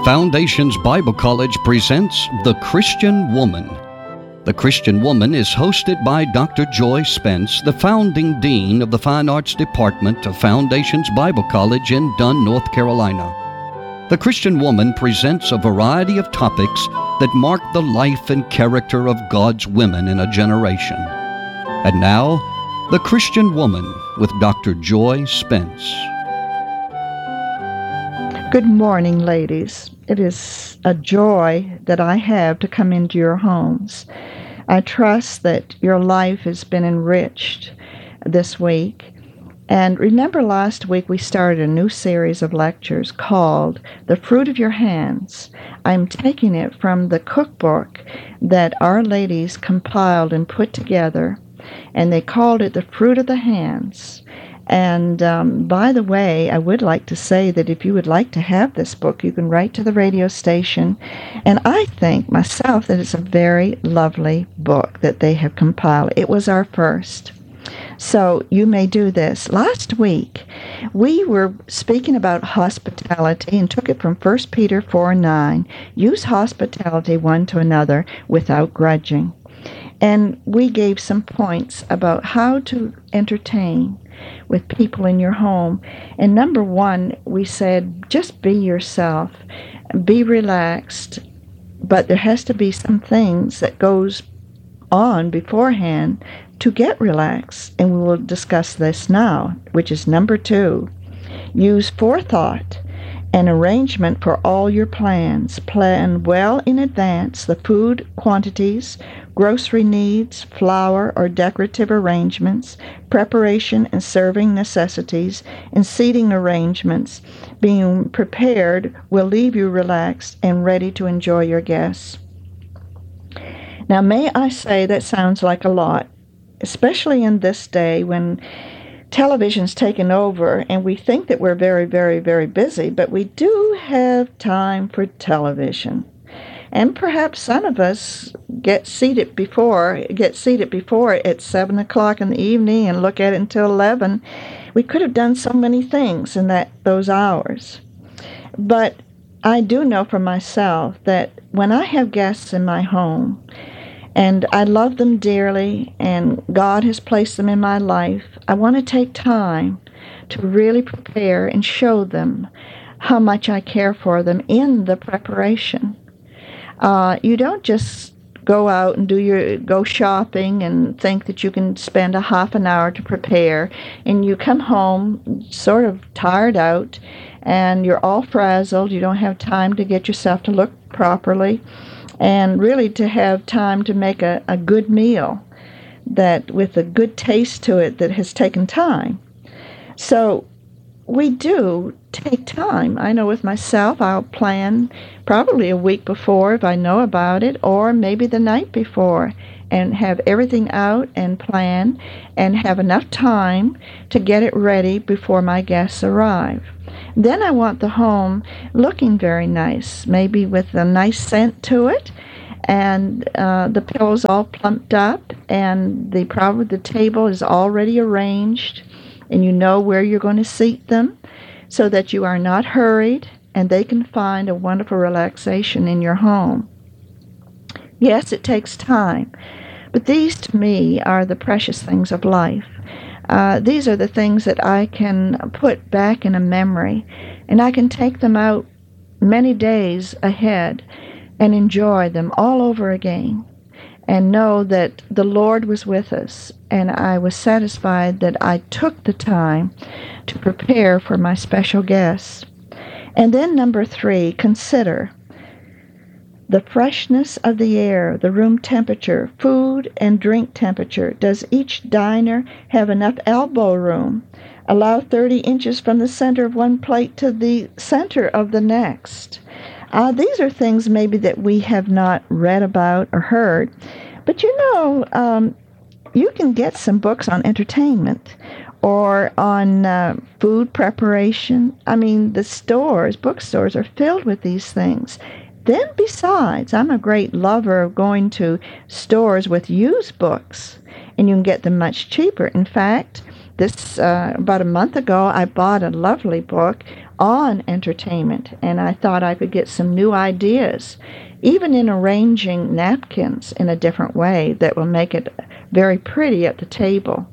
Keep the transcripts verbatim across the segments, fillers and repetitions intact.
Foundations Bible College presents The Christian Woman. The Christian Woman is hosted by Doctor Joy Spence, the founding dean of the Fine Arts Department of Foundations Bible College in Dunn, North Carolina. The Christian Woman presents a variety of topics that mark the life and character of God's women in a generation. And now, The Christian Woman with Doctor Joy Spence. Good morning, ladies. It is a joy that I have to come into your homes. I trust that your life has been enriched this week. And remember, last week we started a new series of lectures called The Fruit of Your Hands. I'm taking it from the cookbook that our ladies compiled and put together, and they called it The Fruit of the Hands. And um, by the way, I would like to say that if you would like to have this book, you can write to the radio station. And I think myself that it's a very lovely book that they have compiled. It was our first. So you may do this. Last week, we were speaking about hospitality and took it from First Peter four nine. Use hospitality one to another without grudging. And we gave some points about how to entertain with people in your home. And number one, we said, just be yourself, be relaxed, but there has to be some things that goes on beforehand to get relaxed. And we will discuss this now, which is number two. Use forethought and arrangement for all your plans. Plan well in advance the food quantities, grocery needs, flour or decorative arrangements, preparation and serving necessities, and seating arrangements. Being prepared will leave you relaxed and ready to enjoy your guests. Now, may I say that sounds like a lot, especially in this day when television's taken over and we think that we're very, very, very busy, but we do have time for television. And perhaps some of us get seated before get seated before at seven o'clock in the evening and look at it until eleven. We could have done so many things in that those hours. But I do know for myself that when I have guests in my home, and I love them dearly, and God has placed them in my life, I want to take time to really prepare and show them how much I care for them in the preparation. Uh, you don't just go out and do your go shopping and think that you can spend a half an hour to prepare, and you come home sort of tired out, and you're all frazzled. You don't have time to get yourself to look properly, and really to have time to make a, a good meal that with a good taste to it that has taken time. So we do take time. I know with myself, I'll plan probably a week before if I know about it, or maybe the night before, and have everything out and plan and have enough time to get it ready before my guests arrive. Then I want the home looking very nice, maybe with a nice scent to it, and uh, the pillows all plumped up, and the probably the table is already arranged, and you know where you're going to seat them, so that you are not hurried, and they can find a wonderful relaxation in your home. Yes, it takes time, but these to me are the precious things of life. Uh, these are the things that I can put back in a memory, and I can take them out many days ahead and enjoy them all over again, and know that the Lord was with us, and I was satisfied that I took the time to prepare for my special guests. And then number three, consider the freshness of the air, the room temperature, food and drink temperature. Does each diner have enough elbow room? Allow thirty inches from the center of one plate to the center of the next. Uh, these are things maybe that we have not read about or heard. But you know, um, you can get some books on entertainment or on uh, food preparation. I mean, the stores, bookstores are filled with these things. Then besides, I'm a great lover of going to stores with used books, and you can get them much cheaper. In fact, this uh, about a month ago, I bought a lovely book on entertainment, and I thought I could get some new ideas, even in arranging napkins in a different way that will make it very pretty at the table.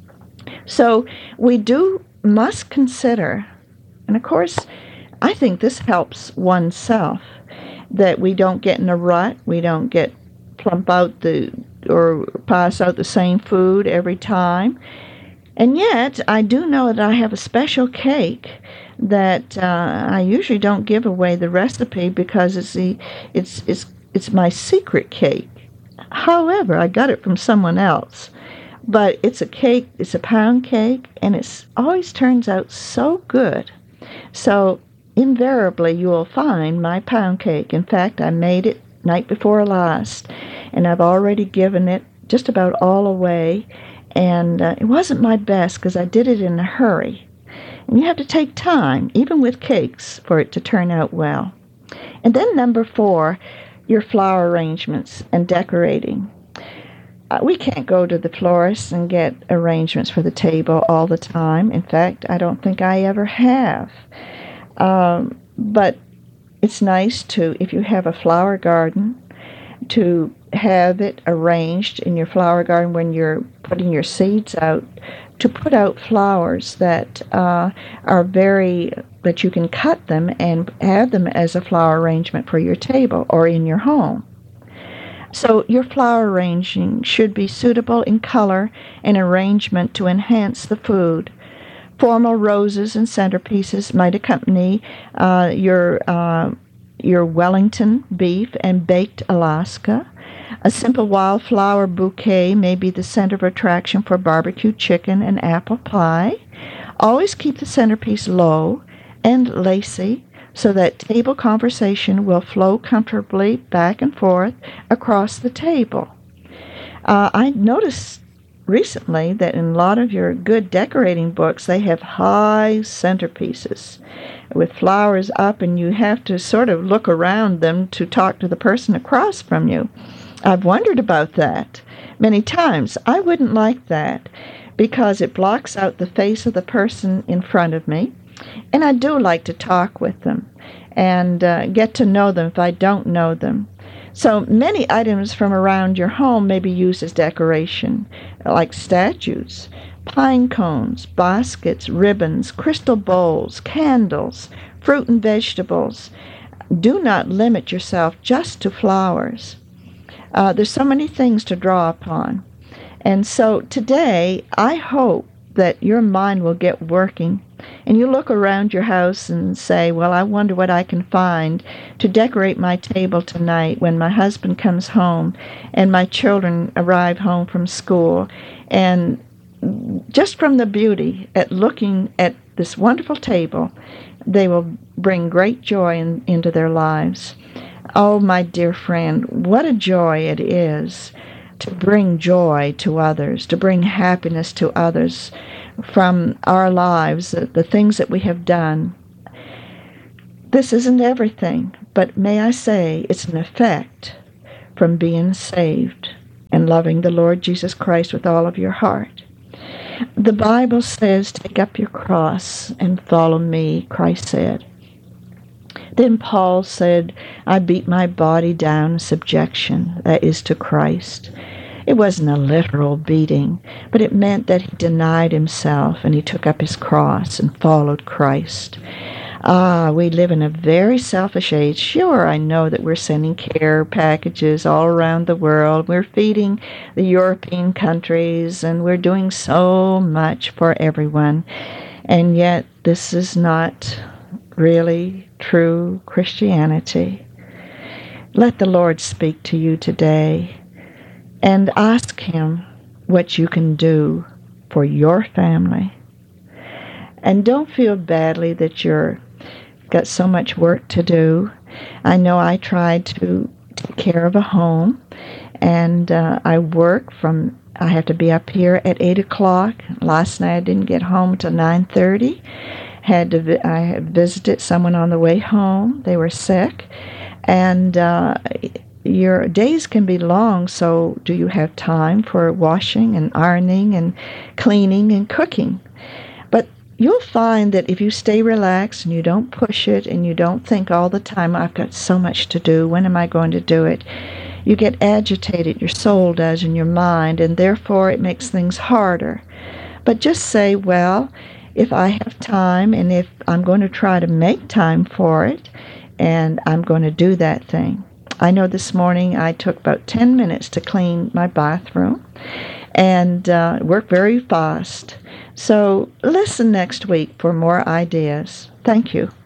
So we do must consider, and of course, I think this helps oneself, that we don't get in a rut, we don't get plump out the or pass out the same food every time. And yet, I do know that I have a special cake that uh, I usually don't give away the recipe because it's the it's it's it's my secret cake. However, I got it from someone else, but it's a cake. It's a pound cake, and it always turns out so good. So invariably, you will find my pound cake. In fact, I made it night before last, and I've already given it just about all away. And uh, it wasn't my best because I did it in a hurry. And you have to take time, even with cakes, for it to turn out well. And then number four, your flower arrangements and decorating. Uh, we can't go to the florist and get arrangements for the table all the time. In fact, I don't think I ever have. Um, but it's nice to, if you have a flower garden, to have it arranged in your flower garden when you're putting your seeds out, to put out flowers that uh, are very, that you can cut them and have them as a flower arrangement for your table or in your home. So your flower arranging should be suitable in color and arrangement to enhance the food. Formal roses and centerpieces might accompany uh, your uh, your Wellington beef and baked Alaska. A simple wildflower bouquet may be the center of attraction for barbecue chicken and apple pie. Always keep the centerpiece low and lacy so that table conversation will flow comfortably back and forth across the table. Uh, I noticed recently that in a lot of your good decorating books, they have high centerpieces with flowers up, and you have to sort of look around them to talk to the person across from you. I've wondered about that many times. I wouldn't like that because it blocks out the face of the person in front of me, and I do like to talk with them and uh, get to know them if I don't know them. So many items from around your home may be used as decoration, like statues, pine cones, baskets, ribbons, crystal bowls, candles, fruit and vegetables. Do not limit yourself just to flowers. Uh, there's so many things to draw upon. And so today, I hope that your mind will get working and you look around your house and say, well, I wonder what I can find to decorate my table tonight when my husband comes home and my children arrive home from school. And just from the beauty at looking at this wonderful table, they will bring great joy in, into their lives. Oh, my dear friend, what a joy it is to bring joy to others, to bring happiness to others from our lives, the, the things that we have done. This isn't everything, but may I say it's an effect from being saved and loving the Lord Jesus Christ with all of your heart. The Bible says, take up your cross and follow me, Christ said. Then Paul said, I beat my body down in subjection, that is to Christ. It wasn't a literal beating, but it meant that he denied himself and he took up his cross and followed Christ. Ah, we live in a very selfish age. Sure, I know that we're sending care packages all around the world. We're feeding the European countries, and we're doing so much for everyone. And yet, this is not really true Christianity. Let the Lord speak to you today and ask him what you can do for your family. And don't feel badly that you're got so much work to do. I know I tried to take care of a home, and uh, I work from, I have to be up here at eight o'clock. Last night I didn't get home till nine thirty. Had to, vi- I had visited someone on the way home. They were sick, and uh, your days can be long, so do you have time for washing and ironing and cleaning and cooking? But you'll find that if you stay relaxed and you don't push it and you don't think all the time, I've got so much to do, when am I going to do it? You get agitated, your soul does, and your mind, and therefore it makes things harder. But just say, well, if I have time and if I'm going to try to make time for it, and I'm going to do that thing. I know this morning I took about ten minutes to clean my bathroom and uh, worked very fast. So listen next week for more ideas. Thank you.